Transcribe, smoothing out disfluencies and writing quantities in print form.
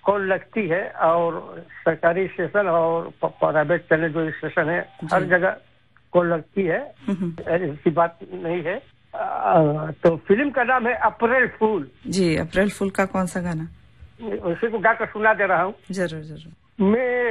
Call लगती है, और सरकारी स्टेशन और प्राइवेट चैनल जो स्टेशन है हर जगह कॉल लगती है, ऐसी बात नहीं है। तो फिल्म का नाम है अप्रैल फूल। जी, अप्रैल फूल का कौन सा गाना? उसी को गाकर सुना दे रहा हूँ। जरूर जरूर। मैं